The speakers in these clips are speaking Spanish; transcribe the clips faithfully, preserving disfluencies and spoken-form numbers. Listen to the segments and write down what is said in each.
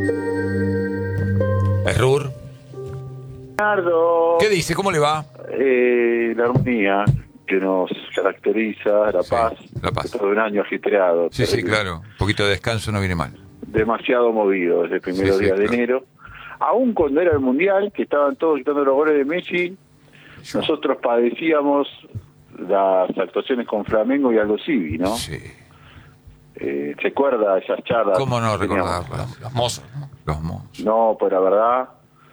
Errur. Leonardo, ¿Qué dice? ¿Cómo le va? eh, la armonía que nos caracteriza, la Sí, paz, la paz. todo un año agitreado, Sí, sí, terrible, claro. Un poquito de descanso no viene mal. demasiado movido desde el primeros Sí, sí, días claro. de enero, aún cuando era el Mundial, que estaban todos quitando los goles de Messi, nosotros padecíamos las actuaciones con Flamengo y Aldo Civi, ¿no? Sí. Eh, ¿Se acuerda esas charlas? ¿Cómo no que teníamos? recordarlas? Los mozos, ¿no? Los mozos. No, pues la verdad,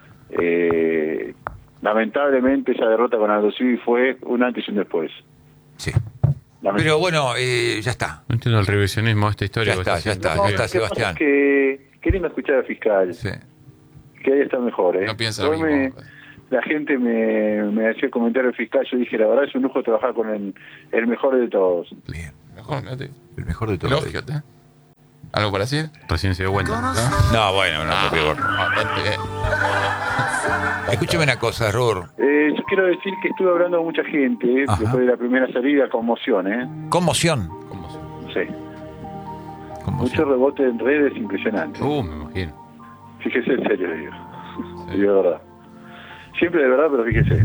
eh, lamentablemente esa derrota con Aldo Civi fue un antes y un después. Sí. Lament- Pero bueno, eh, ya está. No entiendo el revisionismo de esta historia. Ya que está, estás ya haciendo. está, No, ya está, lo que pasa Sebastián. es que queriendo escuchar al fiscal, Sí. que ahí está mejor, ¿eh? No piensa lo Hoy me- mismo. la gente me, me hacía comentar al fiscal, yo dije, la verdad es un lujo trabajar con el, el mejor de todos. Bien. Mejor, fíjate. El mejor de todos. Lógico, ¿eh? ¿Algo para decir? Recién se dio cuenta. No, bueno, no, no, peor. Ah, eh, Escúcheme una cosa, Errur. Eh, yo quiero decir que estuve hablando con mucha gente, ¿eh? Ajá. Después de la primera salida, conmoción, ¿eh? Conmoción. ¿Cómo se- Sí. Mucho Conmoción. rebote en redes impresionante. Uh, me imagino. Fíjese en serio, digo. Digo de verdad. Siempre de verdad, pero fíjese.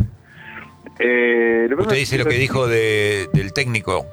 Eh, lo Usted primero dice lo que dijo de, del técnico.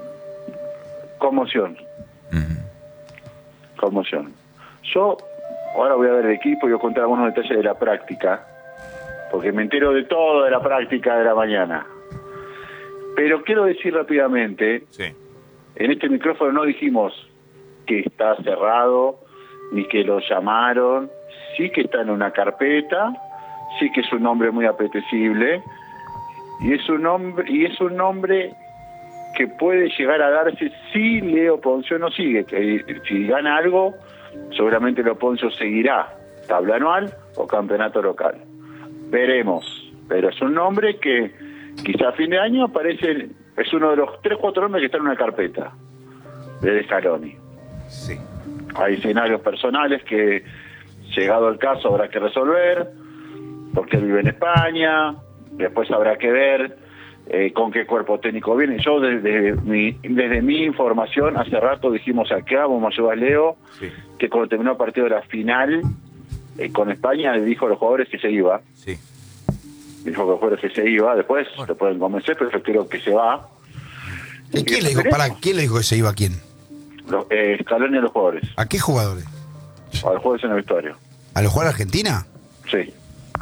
Conmoción, Ujú. conmoción. Yo, ahora voy a ver el equipo y voy a contar algunos detalles de la práctica, porque me entero de todo de la práctica de la mañana. Pero quiero decir rápidamente, Sí. en este micrófono no dijimos que está cerrado, ni que lo llamaron, sí que está en una carpeta, sí que es un nombre muy apetecible, y es un nombre, y es un nombre que puede llegar a darse si Leo Poncio no sigue, que si gana algo, seguramente Leo Poncio seguirá, tabla anual o campeonato local. Veremos, pero es un nombre que quizá a fin de año aparece, es uno de los tres, cuatro nombres que están en una carpeta de Scaloni. Sí. Hay escenarios personales que, llegado el caso, habrá que resolver, porque él vive en España, después habrá que ver eh, con qué cuerpo técnico viene. Yo desde mi, desde mi información, hace rato dijimos acá, vamos a ayudar a Leo, Sí. que cuando terminó el partido de la final eh, con España, le dijo a los jugadores que se iba, Sí. dijo que los jugadores que se iba, después se pueden convencer, pero yo creo que se va. ¿Y quién le dijo, para, quién le dijo que se iba a quién? Los, eh, Scaloni a los jugadores, ¿A qué jugadores? a los jugadores en el vestuario. ¿A los jugadores de Argentina? Sí.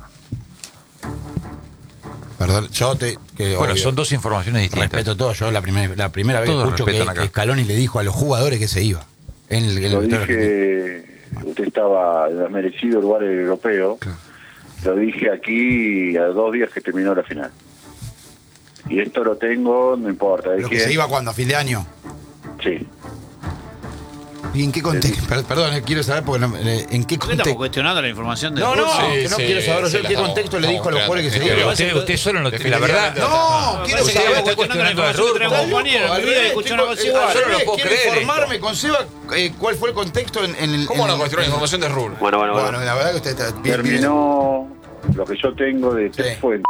Perdón, yo te. Que, Bueno, obvio, son dos informaciones distintas. respeto todo. Yo la, primer- la primera vez que Todos escucho que, respetan acá. que Scaloni le dijo a los jugadores que se iba. En el, en el Lo vestuario argentino. dije, usted estaba en el merecido lugar del europeo. Claro. Lo dije aquí a dos días que terminó la final. Y esto lo tengo, no importa. ¿De Lo que quién? se iba cuando, a fin de año. Sí. ¿Y en qué contexto? Per- Perdón, eh, quiero saber porque no- eh, en qué ¿Por qué estamos contexto. cuestionando la información de No, no, Sí, que no sí, quiero saber sí, yo en la qué estamos- contexto le dijo a los estamos jugadores que se creando. iba. Pero usted, usted solo no tiene la verdad. No, quiero Parece que saber. estamos cuestionando la información que tenemos compañeros. Al En mi vida revés, escuché tengo- una cosa eh, igual. al Yo no lo revés, puedo quiero creer informarme con Seba eh, cuál fue el contexto en, en el. ¿Cómo en no el- cuestionó la en- información de Rul? Bueno, bueno, Bueno, bueno. la verdad que usted está bien. bien- Terminó lo que yo tengo de tres Sí. fuentes.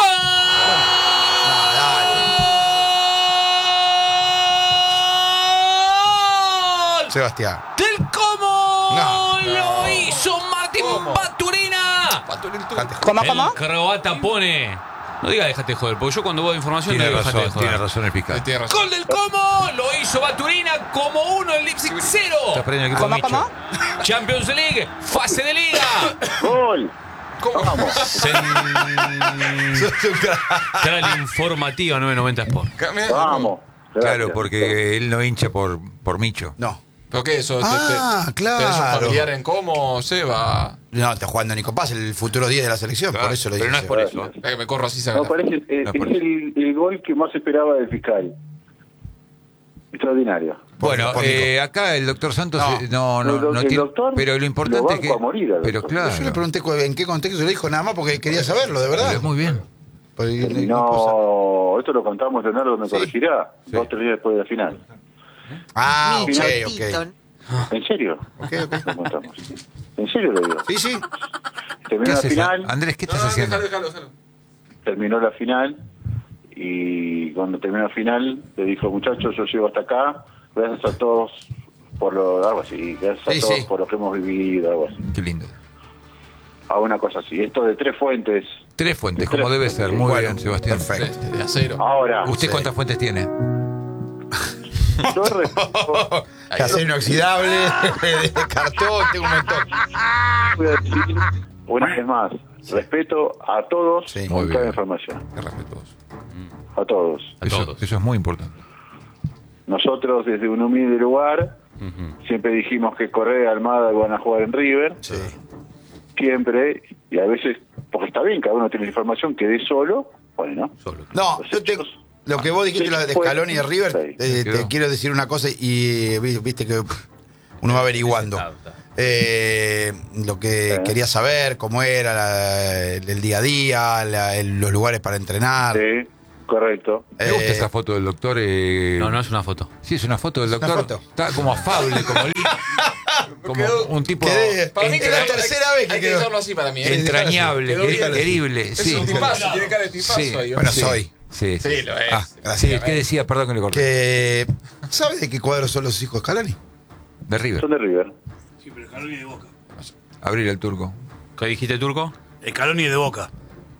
Sebastián. ¡Del cómo! No, ¡Lo hizo Martín Baturina! ¿Cómo, cómo? El croata pone. No diga déjate de joder, porque yo cuando voy a información Tiene no digo déjate de eh. joder. Eh, Tiene razón el fiscal. Tiene razón. Gol del cómo, lo hizo Baturina como uno en Leipzig cero. Está perdiendo el equipo ¿Cómo, Micho. cómo? Champions League, fase de liga. ¡Gol! ¿Cómo? Vamos. Central informativa nueve noventa Sport. Vamos. Claro, Gracias. porque él no hincha por, por Micho. No. ¿Pero qué eso? Ah, te, te, claro. ¿Tenés un familiar en cómo, Seba? No, está jugando Nico Paz, el futuro diez de la selección, Claro, por eso lo pero dije. no es por eso. ¿eh? Espera que me corro así, se No, parece, eh, No, es por eso. el, el gol que más esperaba del fiscal. Extraordinario. Por- Bueno, por Nico. eh, acá el doctor Santos No. eh, no, no, El doc- no el tiene. doctor Pero lo lo importante es banco que. a morir al Pero doctor. claro. Yo le pregunté cu- en qué contexto le dijo nada más porque quería saberlo, de verdad. Pero muy bien. Porque- No, esto lo contamos, Leonardo me Sí. corregirá. Sí. Dos, tres días después de la final. Ah, ok, Micho, ok. ¿En serio? Ok, ok. Lo contamos. ¿En serio lo digo? Sí, sí. ¿Qué Terminó la haces, final, Andrés? ¿Qué estás No, no, haciendo? déjalo, déjalo, déjalo. terminó la final y cuando terminó la final le dijo, muchachos, yo llego hasta acá, gracias a todos por lo, algo así, gracias Sí, a todos sí. por lo que hemos vivido, algo así. Qué lindo. A una cosa así. Esto de tres fuentes. Tres fuentes, Tres como debe ser. Muy Bueno, bien, Sebastián. perfecto. De, de acero. Ahora, ¿Usted Sí. cuántas fuentes tiene? yo respeto, Acero inoxidable, de cartón, tengo un montón. voy a decir una vez más, respeto a todos Sí. Muy con cada bien. información. Qué respetuoso. A todos. A Eso, todos. eso es muy importante. Nosotros desde un humilde lugar siempre dijimos que Correa y Almada van a jugar en River. Sí. Siempre, y a veces, porque está bien, cada uno tiene la información, que dé solo, bueno. Solo. No, Los yo te- hechos- lo que vos dijiste los lo de hechos Scaloni y de River, sí. eh, Quedó. te quiero decir una cosa y vi- viste que uno va averiguando. Está, está. Eh, lo que Sí. quería saber, cómo era la- el, el día a día, la- el- los lugares para entrenar. Sí, correcto. Me gusta Eh, esa foto del doctor. eh, No, no es una foto. Sí, es una foto del una doctor. foto. Está como afable, como, li- como un tipo Quedé- Para mí que la hay- tercera vez que hay que quedó. dejarlo así para mí. ¿eh? entrañable, Quedó bien. quer- querible. Es Sí, un tipazo, tiene cara de tipazo Sí. ahí. Bueno, Sí. soy. sí, sí. Sí, lo es. Ah, Sí, gracias. ¿qué decía? Perdón que le corté. Que, ¿sabes de qué cuadro son los hijos de Scaloni? De River. Son de River. Sí, pero Scaloni de Boca. Abrir el turco. ¿Qué dijiste, Turco? Scaloni de Boca.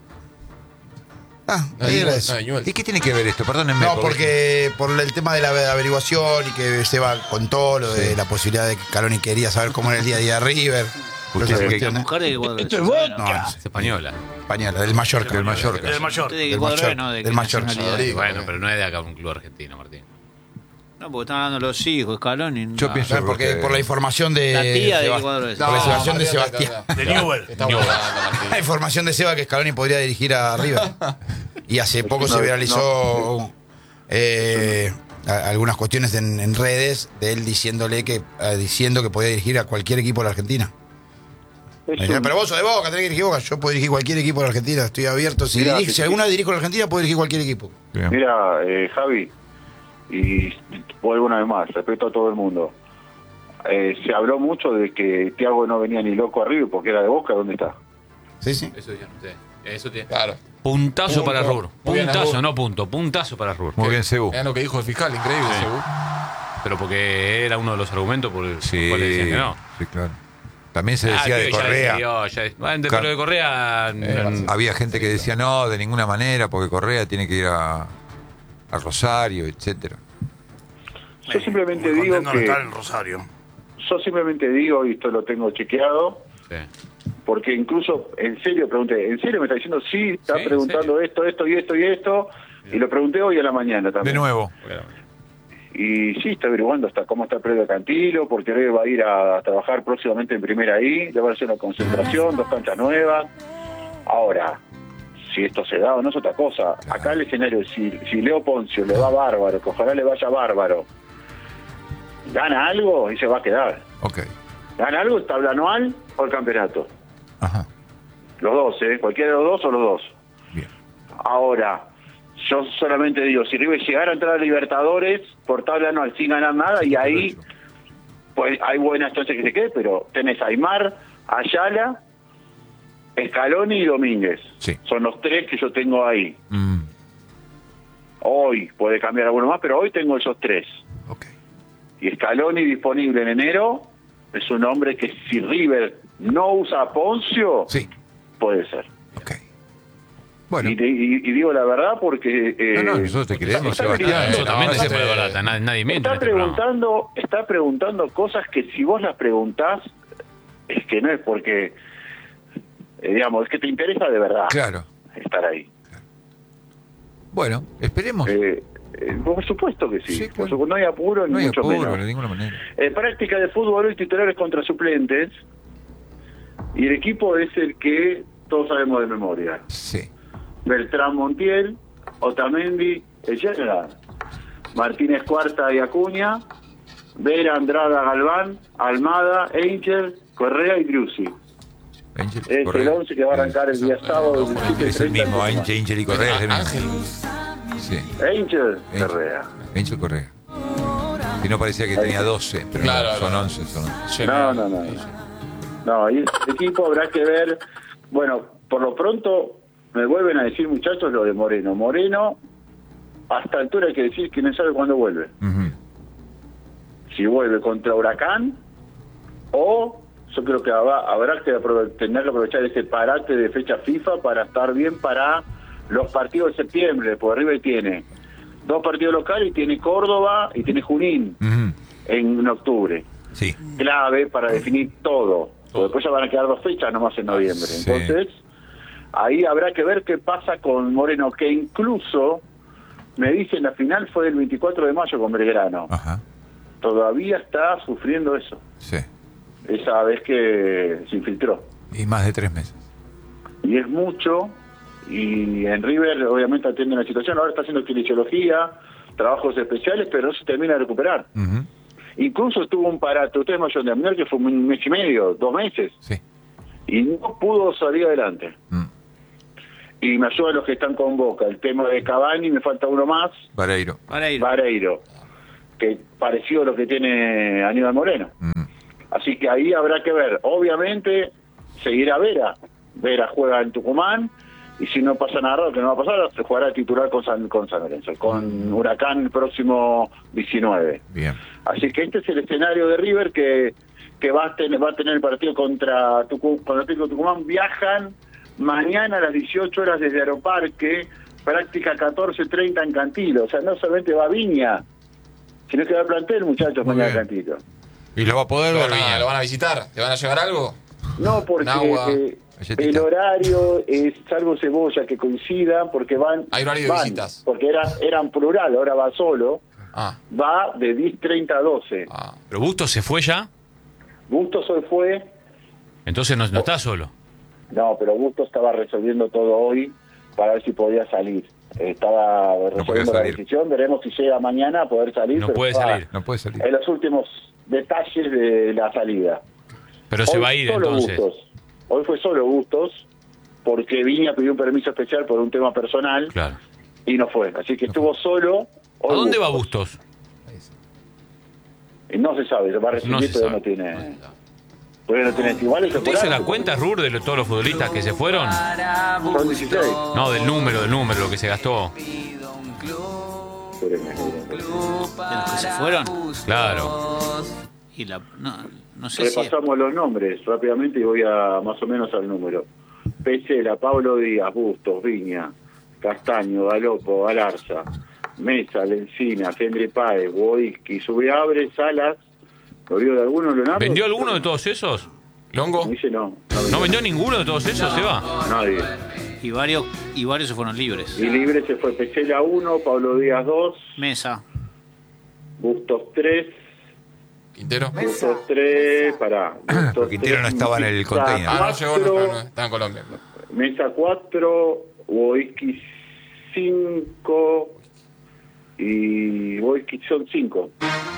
Ah, No, ahí de era Newell, eso. no, de Newell. ¿Y qué tiene que ver esto? Perdónenme. No, porque por el tema de la averiguación y que Seba contó lo de la posibilidad de que Scaloni quería saber cómo era el día a día de River. Usted Esas que- cuestiones. ¿Mujer de qué cuadro Esto es? es Boca. No, no, Es española. española, del Mallorca. Del Mallorca. Del mayor. ¿Usted de qué Del cuadro es? Mallorca. No, de Del qué Mallorca. nacionalidad. Sí, Bueno, bueno. pero no es de acá un club argentino, Martín. No, porque están hablando los hijos, Scaloni. Yo no. pienso- ¿Sabes? Porque por la información de. La tía de Seba- qué cuadro es. Por la información de Martín, Sebastián. no, no, De no. Newell. Te estamos hablando, Martín. La información de Seba que Scaloni podría dirigir a River. Y hace poco se viralizó eh, a- algunas cuestiones en, en redes de él diciéndole que eh, diciendo que podía dirigir a cualquier equipo de la Argentina. Me Es decía, un- pero vos sos de Boca, tenés que dirigir Boca. Yo puedo dirigir cualquier equipo de la Argentina, estoy abierto. Si, Mirá, dirige- sí, si sí. alguna vez dirijo a la Argentina, puedo dirigir cualquier equipo. Bien. Mira, eh, Javi, y vuelvo una vez más, respeto a todo el mundo. Eh, se habló mucho de que Thiago no venía ni loco arriba porque era de Boca. ¿Dónde está? Sí, sí. Eso ya no sé. Eso tiene. Claro. Puntazo Punto. para Rubro. Muy bien, Puntazo, Abu. no punto. Puntazo para Rubro. Muy bien, Cebu. Vean lo que dijo el fiscal, increíble, Sí. Cebu. Pero porque era uno de los argumentos por el Sí, cual decían que no. sí, claro. También se Ah, decía que de ya Correa. decidió, ya de- bueno, de- Claro. pero de Correa. mm, Había gente que decía no, de ninguna manera, porque Correa tiene que ir a, a Rosario, etcétera. Yo simplemente Muy digo contento de que estar en Rosario. yo simplemente digo, y esto lo tengo chequeado, sí. porque incluso en serio pregunté, ¿en serio me está diciendo sí? Está Sí, en preguntando esto, esto y esto y esto, y lo pregunté hoy a la mañana De también. nuevo. Y sí, está averiguando hasta cómo está el predio de Cantilo, porque River va a ir a trabajar próximamente en primera ahí, le va a hacer una concentración, dos canchas nuevas. Ahora, si esto se da o no es otra cosa. Acá el escenario, si, si Leo Poncio le va bárbaro, que ojalá le vaya bárbaro, gana algo y se va a quedar. Ok. Gana algo, tabla anual o el campeonato. Ajá. Los dos, ¿eh? Cualquiera de los dos o los dos. Bien. Ahora, yo solamente digo, si River llegara a entrar a Libertadores por tabla anual sin ganar nada, y ahí pues hay buenas chances que se quede, pero tenés a Aymar, Ayala, Scaloni y Domínguez. Sí. Son los tres que yo tengo ahí. Mm, Hoy puede cambiar alguno más, pero hoy tengo esos tres. ok. Y Scaloni disponible en enero es un hombre que si River no usa a Poncio, Sí. puede ser. Ok. Bueno. Y, te- y- y digo la verdad porque... eh, No, no, nosotros te queremos, está Sebastián. averiguando- Eso también no, decimos no, de no, verdad. Nadie, nadie miente en Está este programa. preguntando, está preguntando cosas que si vos las preguntás, es que no es porque, eh, digamos, es que te interesa de verdad Claro. estar ahí. Bueno, esperemos. Eh, eh, por supuesto que sí, Sí, por claro. supuesto, no hay apuro ni no hay mucho apuro, menos. de ninguna manera. En práctica de fútbol hoy titulares contra suplentes y el equipo es el que todos sabemos de memoria. Sí. Beltrán Montiel, Otamendi, Echeverría, Martínez Cuarta y Acuña, Vera, Andrada, Galván, Almada, Angel, Correa y Driussi. Ángel, Es el Correa. once que va a arrancar el día sábado. Es el mismo, Ángel Ángel y Correa. es el mismo. Ángel. Sí. Angel, Ángel. Correa. Ángel Correa. Y no parecía que tenía doce, pero Claro, no, son no. once. Son once. No, no, no. No, y el equipo habrá que ver. Bueno, por lo pronto me vuelven a decir, muchachos, lo de Moreno. Moreno, hasta altura hay que decir que no sabe cuándo vuelve. Ujú. si vuelve contra Huracán o yo creo que habrá, habrá que aprove- tener que aprovechar ese parate de fecha FIFA para estar bien para los partidos de septiembre, porque River tiene dos partidos locales y tiene Córdoba y tiene Junín Ujú. en octubre. Sí. Clave para definir todo. Porque después ya van a quedar dos fechas nomás en noviembre. Sí. Entonces, ahí habrá que ver qué pasa con Moreno, que incluso, me dicen, la final fue el veinticuatro de mayo con Belgrano. Ajá. Todavía está sufriendo eso. Sí. Esa vez que se infiltró. Y más de tres meses. Y es mucho, y en River obviamente atiende la situación, ahora está haciendo kinesiología, trabajos especiales, pero no se termina de recuperar. Ujú. Incluso estuvo un parate, ustedes me ayudan a mirar que fue un mes y medio, dos meses, Sí. y no pudo salir adelante. Mm. Y me ayudan los que están con Boca, el tema de Cavani, me falta uno más, Vareiro. Para ir. Vareiro, que parecido a lo que tiene Aníbal Moreno. Mm. Así que ahí habrá que ver. Obviamente, seguirá Vera. Vera juega en Tucumán, y si no pasa nada raro, que no va a pasar, se jugará titular con San, con San Lorenzo, con Huracán el próximo diecinueve. Bien. Así que este es el escenario de River que, que va, a tener, va a tener el partido contra Tucumán, contra Atlético Tucumán. Viajan mañana a las dieciocho horas desde Aeroparque, práctica catorce treinta en Cantilo. O sea, no solamente va a Viña, sino que va a plantel, muchachos, Muy mañana en bien. Cantilo. Y lo va a poder ¿Lo ver van, a, Viña. ¿Lo van a visitar? ¿Le van a llevar algo? No, porque Nahua, eh, galletita. el horario es salvo cebolla que coincidan, porque van. Hay horario de van, visitas. Porque era, eran plural, ahora va solo. Ah, Va de diez treinta a doce. ah. ¿Pero Bustos se fue ya? Bustos hoy fue. Entonces no, no está solo. No, pero Bustos estaba resolviendo todo hoy para ver si podía salir. Estaba resolviendo podía la salir. decisión. Veremos si llega mañana a poder salir. No pero puede estaba salir. No puede salir. En los últimos detalles de la salida. Pero se Hoy va a ir solo entonces. Bustos. Hoy fue solo Bustos, porque Viña pidió un permiso especial por un tema personal Claro. y no fue. Así que estuvo solo. ¿A Hoy dónde va Bustos? Y no se sabe, va a recibir, No se pero sabe. no tiene. Pero no tiene iguales. ¿Usted se da cuenta, Rur, de lo- todos los futbolistas que se fueron? Son dieciséis. No, del número, del número, lo que se gastó. Espérenme, espérenme. ¿De los que se fueron? Claro. Y la, no, no sé si... Repasamos los nombres rápidamente y voy a más o menos al número. Pesela, Pablo Díaz, Bustos, Viña, Castaño, Galopo, Galarza, Mesa, Lencina, Fendre Páez, Boiski, Subeabre, Salas. ¿Lo vio de alguno, Leonardo? ¿Vendió alguno de todos esos? ¿Longo? Me dice no. ¿No vendió ninguno de todos esos, Eva? Nadie. Y varios, y varios se fueron libres. Y libre se fue Pesela uno, Pablo Díaz dos, Mesa. Bustos tres, ¿Quintero? Bustos tres, pará. Bustos Porque Quintero no tres, estaba en el Mesa container. Ah, no llegó, no, cuatro, no, no, está en Colombia. Mesa cuatro, Boiski cinco y Boiski son cinco.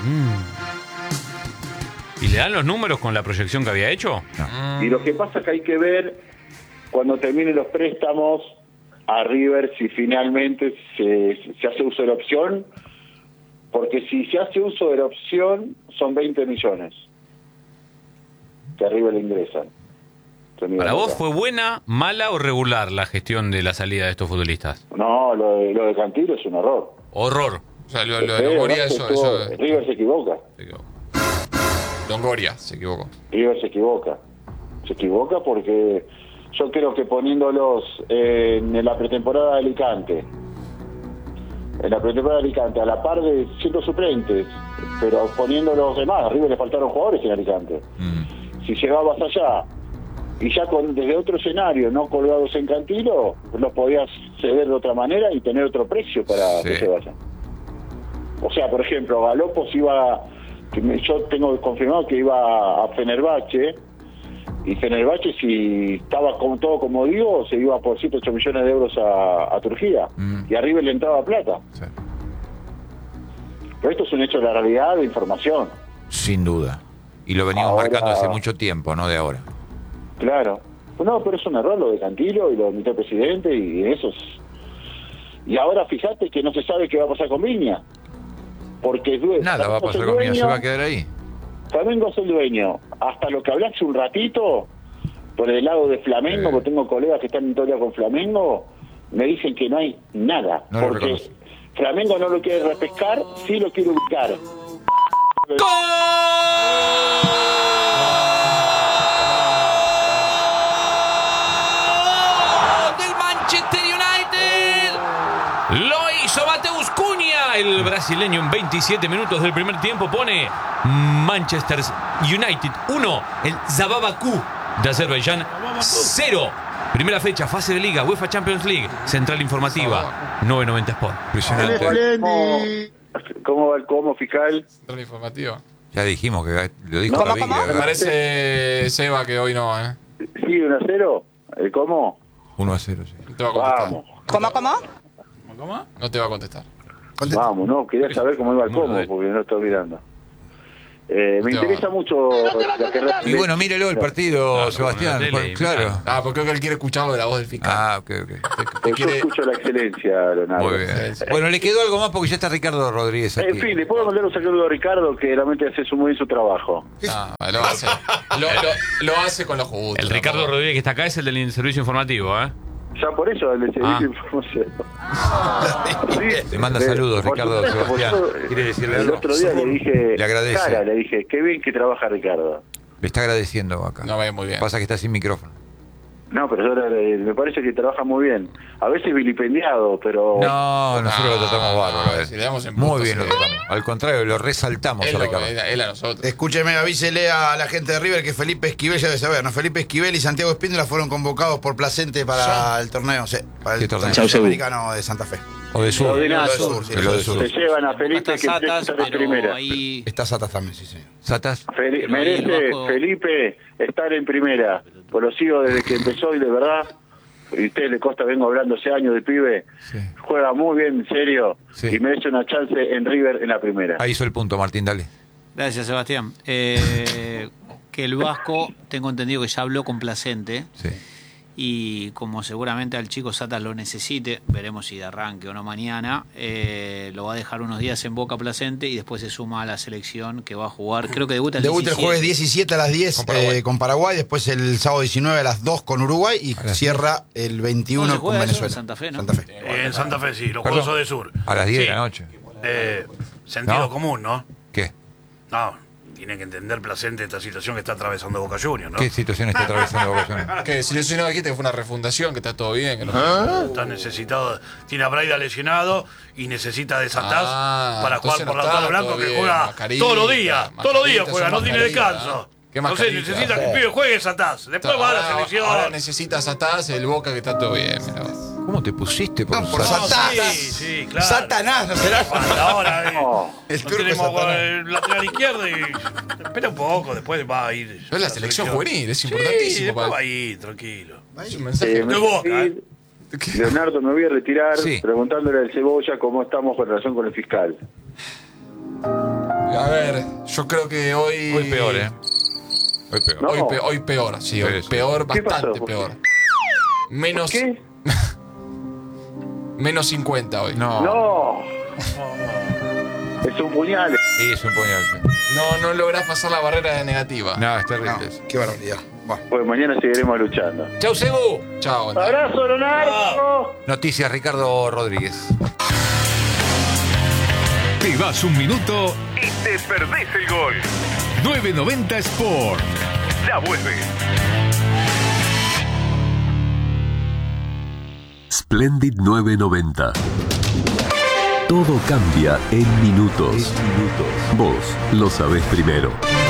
¿Y le dan los números con la proyección que había hecho? Y lo que pasa es que hay que ver cuando terminen los préstamos a River si finalmente se, se hace uso de la opción, porque si se hace uso de la opción son veinte millones que a River le ingresan. ¿Para vos fue buena, mala o regular la gestión de la salida de estos futbolistas? No, lo de, lo de Cantilo es un error. Horror. O sea, lo, lo de Pero Longoria, no se eso, estuvo- eso River se equivoca. se equivocó. Longoria, se equivocó. River se equivoca. Se equivoca porque yo creo que poniéndolos en la pretemporada de Alicante, en la pretemporada de Alicante, a la par de siendo suplentes, pero poniendo los demás, a River le faltaron jugadores en Alicante. Mm. Si llegabas allá y ya con, desde otro escenario, no colgados en Cantilo, los podías ceder de otra manera y tener otro precio para Sí. que se vayan. O sea, por ejemplo, Galopos iba, que me- yo tengo confirmado que iba a Fenerbahce, y Fenerbahce, si estaba con todo como digo, se iba por siete ocho millones de euros a, a Turquía, Mm. y a River le entraba plata. Sí. Pero esto es un hecho de la realidad, de información. Sin duda. Y lo venimos Ahora- marcando hace mucho tiempo, no de ahora. Claro. No, pero es un error lo de Cantilo y lo admitió el presidente y eso es... Y ahora fíjate que no se sabe qué va a pasar con Viña. Porque es dueño. Nada va a pasar conmigo, se va a quedar ahí. Flamengo es el dueño. Hasta lo que hablaste un ratito, por el lado de Flamengo, Sí. porque tengo colegas que están en todo el día con Flamengo, me dicen que no hay nada. No lo porque reconoce. Flamengo no lo quiere repescar, sí lo quiere ubicar. del Manchester United. Lo hizo Mateus Cunha. El brasileño en veintisiete minutos del primer tiempo pone Manchester United uno. El Zababakú de Azerbaiyán cero. Primera fecha, fase de liga, UEFA Champions League. Central informativa, novecientos noventa Sport. Impresionante. ¿Cómo, ¿Cómo va el como fiscal? Central informativa. Ya dijimos que lo dijo No, la ¿cómo? Biblia. Me parece, Seba, que hoy no, ¿eh? Sí, uno a cero. ¿El cómo? uno a cero, sí. No te va a contestar. Vamos, ¿Cómo, cómo? ¿Cómo? No te va a contestar. Contesta. vamos, no, quería saber cómo iba el Muy cómo, bien. porque no estoy mirando. Eh, me No te interesa va. mucho la carrera. Y bueno, mírelo el partido, Claro, Sebastián. como en la tele, Claro. Ah, porque creo que él quiere escucharlo de la voz del fiscal. Ah, ok, ok. Te- te Yo quiere- escucho la excelencia, Leonardo. Muy bien. Sí, sí. Bueno, le quedó algo más porque ya está Ricardo Rodríguez aquí. En fin, le puedo mandar un saludo a Ricardo, que realmente hace su- muy bien su trabajo. Ah, lo hace. Lo, lo- lo hace con los juguetes. El Ricardo Rodríguez que está acá es el del servicio informativo, ¿eh? Ya por eso le servicio Ah. de información. Sí, Le manda eh, saludos, por Ricardo supuesto, por Sebastián. eso, ¿Quiere decirle El algo? otro día le dije, Le agradece. cara, le dije, qué bien que trabaja Ricardo. Le está agradeciendo acá. No, ve muy bien. Pasa que está sin micrófono. No, pero yo le- me parece que trabaja muy bien. A veces vilipendiado, pero... No, nosotros lo tratamos bárbaro. a él. Si le damos en Muy puntos, bien lo sí. tratamos. Al contrario, lo resaltamos Él, a lo- Ricardo. él- él a nosotros. Escúcheme, avísele a la gente de River que Felipe Esquivel ya debe saber, ¿no? Felipe Esquivel y Santiago Espíndola fueron convocados por Placente para el torneo, sí, para ¿Qué el torneo? torneo sudamericano de Santa Fe. O de sur. Lo de Lo de Nazo. Sur, sí, Lo lo de de Sur. Sur. Se llevan a Felipe, Está que tiene que Satas, estar en pero primera. ahí... Está Satas también, sí, señor. ¿Satas? Fel- Pero ahí merece el Vasco- Felipe estar en primera. Pues lo sigo desde que empezó y de verdad, y usted le costa, vengo hablando hace años de pibe, Sí. juega muy bien, en serio, Sí. y merece una chance en River en la primera. Ahí hizo el punto, Martín, dale. Gracias, Sebastián. Eh, que el Vasco, tengo entendido que ya habló con Placente. Sí. Y como seguramente al chico Satas lo necesite, veremos si de arranque o no mañana, eh, lo va a dejar unos días en Boca Placente y después se suma a la selección que va a jugar. Creo que debuta el Debuta el diecisiete. jueves diecisiete a las diez Con Paraguay. eh, con Paraguay, después el sábado diecinueve a las dos con Uruguay y A las cierra el veintiuno ¿Dónde con juega eso? Venezuela. En Santa Fe, ¿no? Santa Fe. Eh, en Santa Fe, sí, los Perdón. Juegos de Sur. A las diez Sí. de la noche. Eh, sentido ¿No? común, ¿no? ¿Qué? No, tiene que entender Placente esta situación que está atravesando Boca Juniors, ¿no? ¿Qué situación está atravesando Boca Juniors? Que si no dijiste que fue una refundación, que está todo bien. Que no... ¿Ah? Está necesitado, tiene a Braida lesionado y necesita de Satás Ah, para jugar entonces por no la está tabla blanco todo que bien, juega mascarita, todos los días, todos los días mascarita, juega, son no tiene mascarita, descanso. ¿eh? ¿Qué Entonces mascarita? necesita que el pibe juegue Satás. Después va a la Ahora- selección. Ahora necesitas atás el Boca que está todo bien. Mirá vos. ¿Cómo te pusiste por, No, por Satas? Satás. Sí, sí, claro. Satanás, ¿no será? Ahora, eh, No. El no turco tenemos Satanás. el lateral izquierdo y espera un poco, después va a ir. Pero es la selección juvenil, es Sí, importantísimo después para- va a ir, tranquilo. Es un mensaje. Eh, me de voy a Boca, ir. Leonardo, me voy a retirar Sí. preguntándole al Cebolla cómo estamos con relación con el fiscal. A ver, yo creo que hoy. Hoy peor, ¿eh? Hoy peor. No. Hoy, pe- hoy peor, sí, Sí, hoy sí. peor, ¿Qué bastante pasó? peor. Menos, ¿Qué? menos cincuenta hoy. No. No. Es un puñal. Sí, es un puñal. sí. No, no lográs pasar la barrera de negativa. No, es No, terrible. eso. qué barbaridad. Buah. Pues mañana seguiremos luchando. Chau, Cebu. Chao, Gonzalo. ¡Abrazo, Leonardo! Noticias, Ricardo Rodríguez. Te vas un minuto y te perdés el gol. nueve noventa Sport. Ya vuelve. Splendid nueve noventa. Todo cambia en minutos. Vos lo sabés primero.